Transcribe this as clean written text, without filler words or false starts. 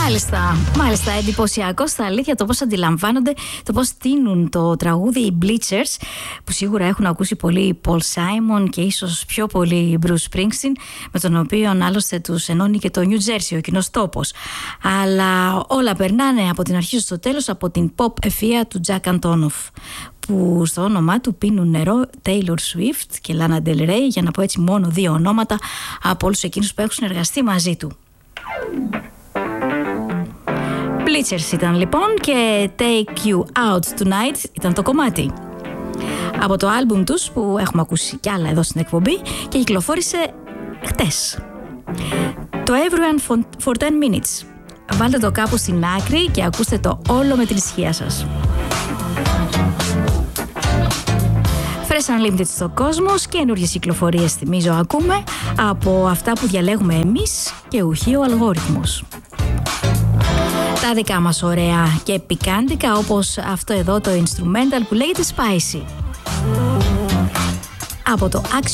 Μάλιστα, εντυπωσιακό στα αλήθεια το πώς αντιλαμβάνονται, το πώς τείνουν το τραγούδι οι Bleachers, που σίγουρα έχουν ακούσει πολύ Paul Simon και ίσως πιο πολύ Bruce Springsteen, με τον οποίο άλλωστε τους ενώνει και το New Jersey, ο κοινός τόπος. Αλλά όλα περνάνε από την αρχή στο τέλος από την pop ευφυΐα του Jack Antonoff, που στο όνομά του πίνουν νερό Taylor Swift και Lana Del Rey, για να πω έτσι μόνο δύο ονόματα από όλους εκείνους που έχουν συνεργαστεί μαζί του. Bleachers ήταν λοιπόν και Take You Out Tonight ήταν το κομμάτι από το άλμπουμ τους που έχουμε ακούσει κι άλλα εδώ στην εκπομπή και κυκλοφόρησε χτες, το Everyone for 10 Minutes. Βάλτε το κάπου στην άκρη και ακούστε το όλο με την ησυχία σας. Fresh Unlimited στο κόσμος, καινούργιες κυκλοφορίες θυμίζω ακούμε από αυτά που διαλέγουμε εμείς και ουχή ο αλγόριθμος. Τα δικά μας ωραία και πικάντικα, όπως αυτό εδώ το instrumental που λέγεται Spicy από το